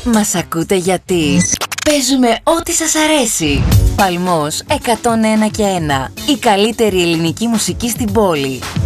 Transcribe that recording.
Μας ακούτε γιατί παίζουμε ό,τι σας αρέσει. Παλμός 101 και 1. Η καλύτερη ελληνική μουσική στην πόλη.